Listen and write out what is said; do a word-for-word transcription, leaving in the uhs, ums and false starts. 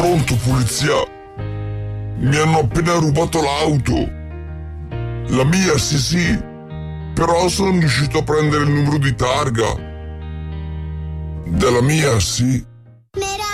Pronto, polizia? Mi hanno appena rubato l'auto. La mia, sì sì. Però sono riuscito a prendere il numero di targa. Della mia, sì.